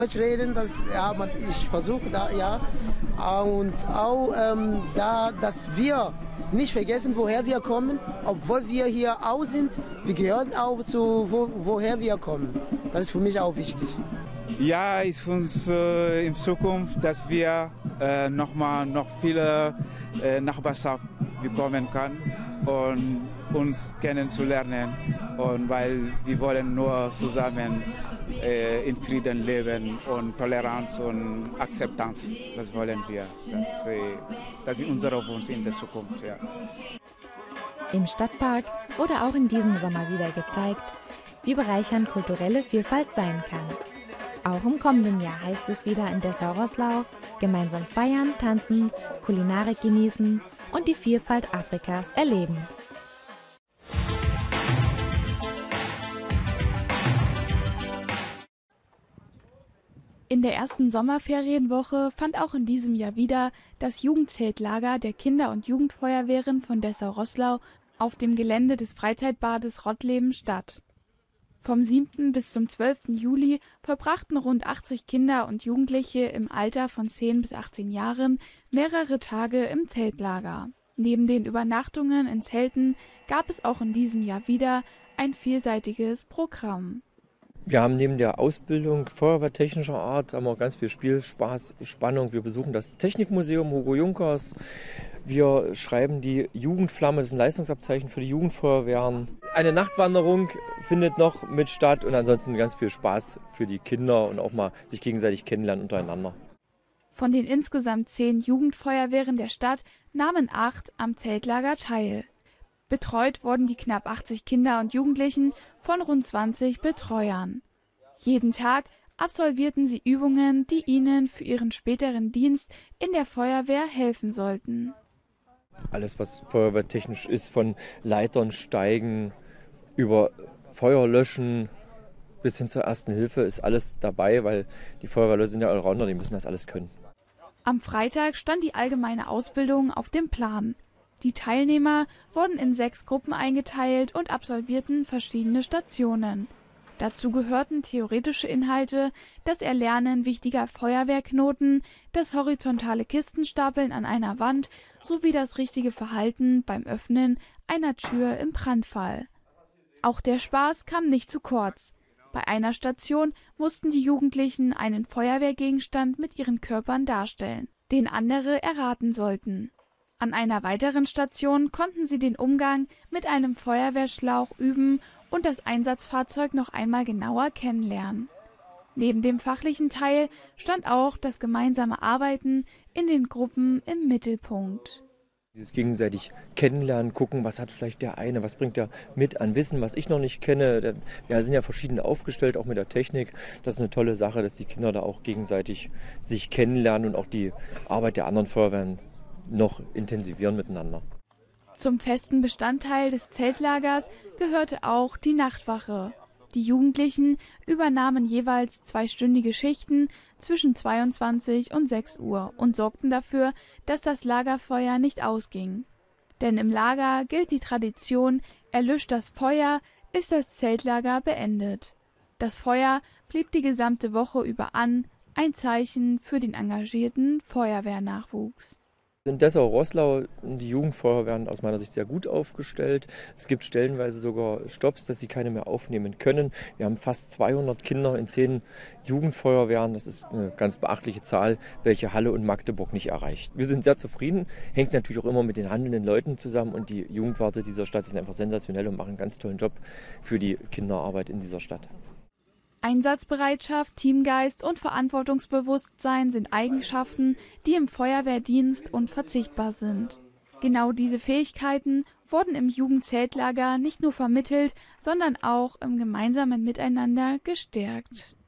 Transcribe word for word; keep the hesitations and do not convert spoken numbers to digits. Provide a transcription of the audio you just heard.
Deutsch reden, das, ja, man, ich versuche da, ja. Und auch ähm, da, dass wir nicht vergessen, woher wir kommen, obwohl wir hier auch sind, wir gehören auch zu, wo, woher wir kommen. Das ist für mich auch wichtig. Ja, ist für uns äh, in Zukunft, dass wir äh, noch mal noch viele äh, Nachbarschaft bekommen können und uns kennenzulernen. Und weil wir wollen nur zusammen äh, in Frieden leben und Toleranz und Akzeptanz. Das wollen wir. Das, äh, das ist unser Wunsch in der Zukunft. Ja. Im Stadtpark wurde auch in diesem Sommer wieder gezeigt, wie bereichernd kulturelle Vielfalt sein kann. Auch im kommenden Jahr heißt es wieder in Dessau-Roßlau, gemeinsam feiern, tanzen, Kulinarik genießen und die Vielfalt Afrikas erleben. In der ersten Sommerferienwoche fand auch in diesem Jahr wieder das Jugendzeltlager der Kinder- und Jugendfeuerwehren von Dessau-Roßlau auf dem Gelände des Freizeitbades Rottleben statt. Vom siebten bis zum zwölften Juli verbrachten rund achtzig Kinder und Jugendliche im Alter von zehn bis achtzehn Jahren mehrere Tage im Zeltlager. Neben den Übernachtungen in Zelten gab es auch in diesem Jahr wieder ein vielseitiges Programm. Wir haben neben der Ausbildung feuerwehrtechnischer Art haben wir ganz viel Spiel, Spaß, Spannung. Wir besuchen das Technikmuseum Hugo Junkers. Wir schreiben die Jugendflamme, das ist ein Leistungsabzeichen für die Jugendfeuerwehren. Eine Nachtwanderung findet noch mit statt und ansonsten ganz viel Spaß für die Kinder und auch mal sich gegenseitig kennenlernen untereinander. Von den insgesamt zehn Jugendfeuerwehren der Stadt nahmen acht am Zeltlager teil. Betreut wurden die knapp achtzig Kinder und Jugendlichen von rund zwanzig Betreuern. Jeden Tag absolvierten sie Übungen, die ihnen für ihren späteren Dienst in der Feuerwehr helfen sollten. Alles, was feuerwehrtechnisch ist, von Leitern steigen, über Feuer löschen bis hin zur Ersten Hilfe, ist alles dabei, weil die Feuerwehrleute sind ja Allrounder, die müssen das alles können. Am Freitag stand die allgemeine Ausbildung auf dem Plan. Die Teilnehmer wurden in sechs Gruppen eingeteilt und absolvierten verschiedene Stationen. Dazu gehörten theoretische Inhalte, das Erlernen wichtiger Feuerwehrknoten, das horizontale Kistenstapeln an einer Wand sowie das richtige Verhalten beim Öffnen einer Tür im Brandfall. Auch der Spaß kam nicht zu kurz. Bei einer Station mussten die Jugendlichen einen Feuerwehrgegenstand mit ihren Körpern darstellen, den andere erraten sollten. An einer weiteren Station konnten sie den Umgang mit einem Feuerwehrschlauch üben und das Einsatzfahrzeug noch einmal genauer kennenlernen. Neben dem fachlichen Teil stand auch das gemeinsame Arbeiten in den Gruppen im Mittelpunkt. Dieses gegenseitig kennenlernen, gucken, was hat vielleicht der eine, was bringt er mit an Wissen, was ich noch nicht kenne. Wir sind ja verschieden aufgestellt, auch mit der Technik. Das ist eine tolle Sache, dass die Kinder da auch gegenseitig sich kennenlernen und auch die Arbeit der anderen Feuerwehren noch intensivieren miteinander. Zum festen Bestandteil des Zeltlagers gehörte auch die Nachtwache. Die Jugendlichen übernahmen jeweils zweistündige Schichten zwischen zweiundzwanzig und sechs Uhr und sorgten dafür, dass das Lagerfeuer nicht ausging. Denn im Lager gilt die Tradition, erlischt das Feuer, ist das Zeltlager beendet. Das Feuer blieb die gesamte Woche über an, ein Zeichen für den engagierten Feuerwehrnachwuchs. In Dessau-Roßlau sind die Jugendfeuerwehren aus meiner Sicht sehr gut aufgestellt. Es gibt stellenweise sogar Stopps, dass sie keine mehr aufnehmen können. Wir haben fast zweihundert Kinder in zehn Jugendfeuerwehren. Das ist eine ganz beachtliche Zahl, welche Halle und Magdeburg nicht erreicht. Wir sind sehr zufrieden, hängt natürlich auch immer mit den handelnden Leuten zusammen. Und die Jugendwarte dieser Stadt sind einfach sensationell und machen einen ganz tollen Job für die Kinderarbeit in dieser Stadt. Einsatzbereitschaft, Teamgeist und Verantwortungsbewusstsein sind Eigenschaften, die im Feuerwehrdienst unverzichtbar sind. Genau diese Fähigkeiten wurden im Jugendzeltlager nicht nur vermittelt, sondern auch im gemeinsamen Miteinander gestärkt.